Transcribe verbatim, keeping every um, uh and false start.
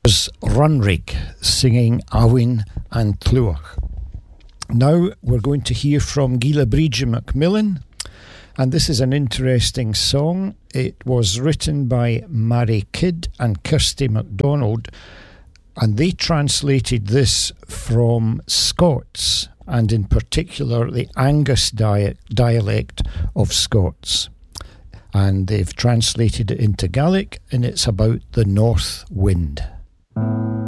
was Runrig singing Awin and Tlúach. Now we're going to hear from Gila Bridge Macmillan, and this is an interesting song. It was written by Mary Kidd and Kirsty MacDonald, and they translated this from Scots, and in particular the Angus dia- dialect of Scots. And they've translated it into Gaelic, and it's about the north wind.